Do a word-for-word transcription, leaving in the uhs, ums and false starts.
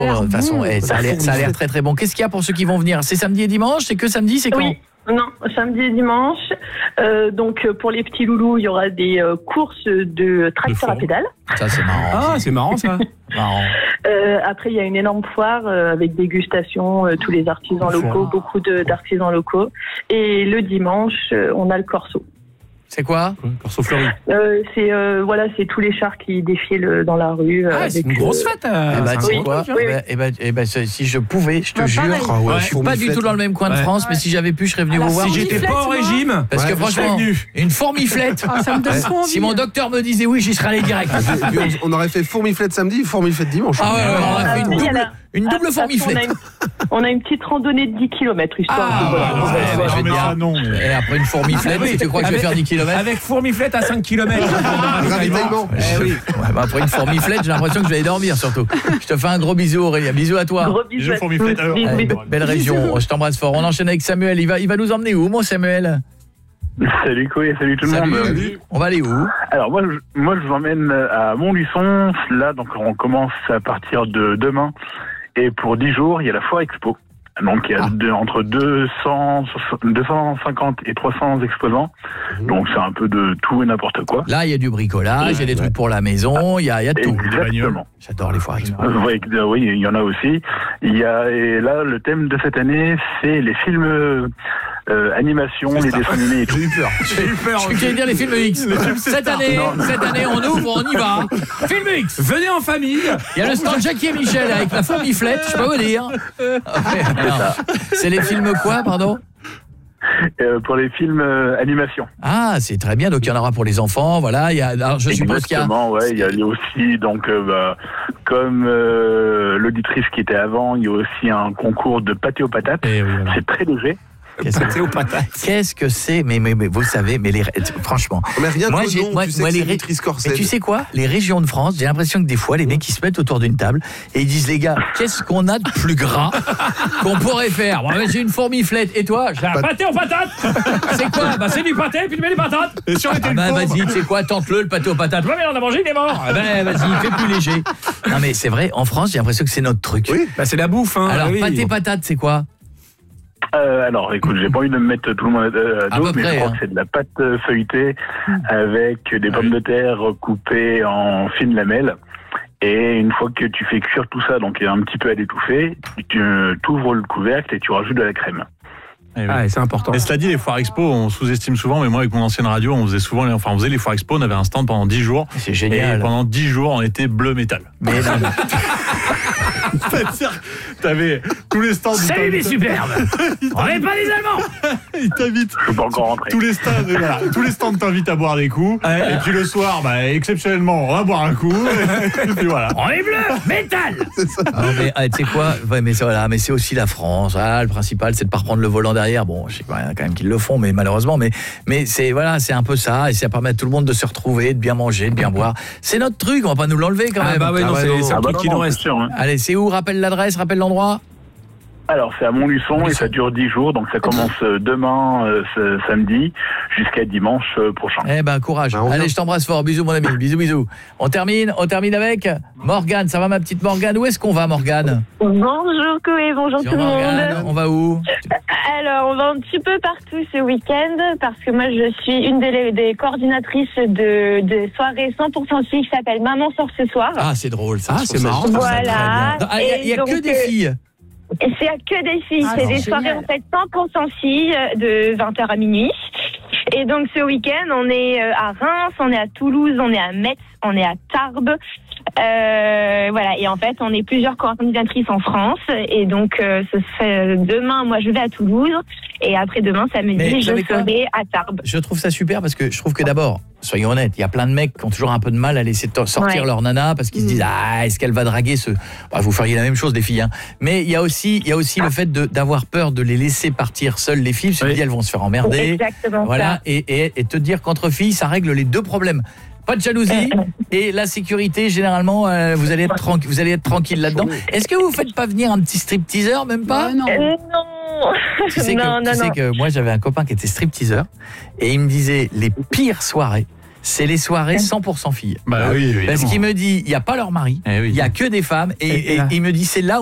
Bon, de toute façon, eh, ça a l'air, ça a l'air très très bon. Qu'est-ce qu'il y a pour ceux qui vont venir? C'est samedi et dimanche? C'est que samedi? C'est quand? Oui. Non, samedi et dimanche. Euh, donc pour les petits loulous, il y aura des euh, courses de tracteur à pédale. Ça c'est marrant. Ah, c'est marrant ça. Marrant. Euh, après, il y a une énorme foire euh, avec dégustation, euh, tous les artisans locaux, beaucoup de, d'artisans locaux. Et le dimanche, euh, on a le corso. C'est quoi? Corso fleuri. Euh, c'est euh, voilà, c'est tous les chars qui défilent dans la rue. Ah, c'est une grosse fête. Euh, eh ben, tu sais oui, quoi? oui, oui. Eh ben, eh ben, eh ben, si je pouvais, je te Bah, jure, pareil. ah ouais, Ouais. je suis pas du tout dans le même coin de Ouais. France, mais si j'avais pu, je serais venu Ah, vous la voir. Si j'étais Fourmiflette, pas au moi. régime, Parce que ouais, je serais franchement, venu. une fourmiflette. Ah, ça me donne trop envie. Si mon docteur me disait oui, j'y serais allé direct. Et puis on, on aurait fait fourmiflette samedi, fourmiflette dimanche. Ah ouais, ouais, on a fait une Ah, oui, double, alors, une double après, fourmiflette. On a, une, on a une petite randonnée de dix kilomètres, histoire Ah, de voilà. ouais, ouais, ouais, je vais mais te ça, dire. non, mais- Et après une fourmiflette, Ah oui, tu crois que je vais avec- faire dix kilomètres? Avec fourmiflette à cinq kilomètres. Ravitaillement. Eh oui. Ouais, bah après une fourmiflette, j'ai l'impression que je vais aller dormir surtout. Je te fais un gros bisou Aurélien, bisous à toi. Gros bisous. Je fourmiflette, alors. Bisous, Allez, bisous. be- belle région, je t'embrasse fort. On enchaîne avec Samuel, il va, il va nous emmener où mon Samuel? Salut Koé, salut tout le Salut. monde. On va aller où? Alors moi, je, moi, je vous emmène à Montluçon. Là, donc, on commence à partir de demain. Et pour dix jours, il y a la Foire Expo. Donc, il y a Ah. de- entre deux cents, deux cent cinquante et trois cents exposants. Donc, c'est un peu de tout et n'importe quoi. Là, il y a du bricolage, il y a des trucs pour la maison, il y a, il y a tout. Exactement. J'adore les foires expo. Oui, oui, il y en a aussi. Il y a, et là, le thème de cette année, c'est les films euh, animation, les dessins animés et tout. J'ai eu peur. J'ai eu peur. Je suis qui dire les films X. Cette année, cette année, on ouvre, on y va. Film X. Venez en famille. Il y a le stand Jackie et Michel avec la fourmiflette, je peux vous dire. Alors, c'est les films quoi, pardon? Euh, pour les films euh, animation. Ah, c'est très bien. Donc il y en aura pour les enfants, voilà. Il y a, alors je suppose qu'il y a. Exactement, ouais. Il y a aussi, donc, euh, bah, comme euh, l'auditrice qui était avant, il y a aussi un concours de pâté aux patates. Eh oui, voilà. C'est très léger. Qu'est-ce que- Pâté aux patates. Qu'est-ce que c'est mais, mais, mais vous savez, mais les, franchement. Mais rien Moi, que j'ai- le nom, moi- tu sais moi, que les c'est ré- Nutri Scorsese. Mais tu sais quoi? Les régions de France, j'ai l'impression que des fois, les mecs ils se mettent autour d'une table et ils disent les gars, qu'est-ce qu'on a de plus gras qu'on pourrait faire? Bon, j'ai une fourmiflette et toi? J'ai un Pat- pâté aux patates. C'est quoi? Bah c'est du pâté puis tu mets les patates. Et si on était Ah une bah pauvre. vas-y, tu sais quoi? Tente-le le pâté aux patates. Ouais mais on a mangé, il est mort. Ah ben vas-y, fais plus léger. Non mais c'est vrai, en France, j'ai l'impression que c'est notre truc. Oui. Bah, c'est la bouffe. Hein. Alors oui. pâté patates, c'est quoi? Euh, alors, écoute, j'ai pas envie de me mettre tout le monde euh, à À dos, peu mais près, je crois hein. que c'est de la pâte euh, feuilletée avec des pommes de terre coupées en fines lamelles. Et une fois que tu fais cuire tout ça, donc il y a un petit peu à l'étouffer, tu ouvres le couvercle et tu rajoutes de la crème. Eh oui. Ah, c'est important. Et cela dit, les foires expo, on sous-estime souvent, mais moi, avec mon ancienne radio, on faisait souvent, les, enfin, on faisait les foires expo, on avait un stand pendant dix jours. C'est Et génial. pendant dix jours, on était bleu métal. Mais non, mais- C'est-à-dire, t'avais tous les stands. Salut les ils superbes. On n'est pas des Allemands. Ils t'invitent. Je peux pas encore rentrer. Tous les stands, voilà, tous les stands t'invitent à boire des coups. Et puis le soir, bah, exceptionnellement, on va boire un coup. Et puis voilà. On est bleu, métal. Non mais ah, tu sais quoi? Ouais, mais c'est voilà, mais c'est aussi la France. Ah, le principal, c'est de pas reprendre le volant derrière. Bon, je sais pas, il y en a quand même qui le font, mais malheureusement, mais mais c'est voilà, c'est un peu ça, et ça permet à tout le monde de se retrouver, de bien manger, de bien boire. C'est notre truc, on va pas nous l'enlever quand Ah même. bah ouais, non, Ah ouais, c'est non. c'est Ah un bah truc non, qui nous non, reste. c'est sûr, hein. Allez, c'est où? Rappelle l'adresse, rappelle l'endroit. Alors, c'est à Montluçon et ça dure dix jours, donc ça commence euh, demain, euh, ce samedi, jusqu'à dimanche euh, prochain. Eh ben courage. Bah, on Allez, vient. je t'embrasse fort. Bisous mon ami. Bisous bisous. On termine, on termine avec Morgane. Ça va ma petite Morgane? Où est-ce qu'on va Morgane? Bonjour Koé, bonjour tout le Morgane, monde. on va où? Alors, on va un petit peu partout ce week-end parce que moi, je suis une des, des coordinatrices de, de soirée cent pour cent filles qui s'appelle Maman sort ce soir. Ah, c'est drôle ça. Ah, Je c'est trouve ça- marrant. je trouve ça très Voilà. bien. Ah, il y a, il y a Et donc, que des euh, filles. Et c'est à que des filles, Ah, c'est c'est des soirées génial. en fait cent pour cent filles euh, de vingt heures à minuit. Et donc ce week-end, on est euh, à Reims, on est à Toulouse, on est à Metz, on est à Tarbes. Euh, voilà, et en fait, on est plusieurs coordinatrices en France. Et donc, euh, ce serait demain, moi, je vais à Toulouse. Et après-demain, Mais samedi, vous je savez quoi serai à Tarbes. Je trouve ça super parce que je trouve que d'abord, soyons honnêtes, il y a plein de mecs qui ont toujours un peu de mal à laisser to- sortir Ouais. leur nana parce qu'ils se disent ah est-ce qu'elle va draguer ce bah, vous feriez la même chose des filles hein. Mais il y a aussi il y a aussi le fait de d'avoir peur de les laisser partir seules les filles, parce que Oui. tu dis, elles vont se faire emmerder. Exactement Voilà ça. et, et et te dire qu'entre filles, ça règle les deux problèmes. Pas de jalousie et la sécurité généralement euh, vous allez être tranquille, vous allez être tranquille là-dedans. Est-ce que vous faites pas venir un petit stripteaseur même pas? Ouais, non. Euh, non. Tu sais, non, que, non, tu sais non. que moi j'avais un copain qui était stripteaseur et il me disait les pires soirées, c'est les soirées cent pour cent filles. Bah oui, évidemment. Parce qu'il me dit, il n'y a pas leur mari, Eh oui. il n'y a que des femmes, et, Et- et et là- il me dit, c'est là